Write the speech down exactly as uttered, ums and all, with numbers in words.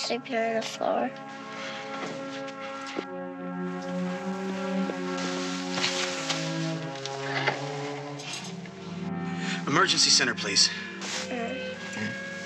sleep here on the floor. Emergency center, please. Mm.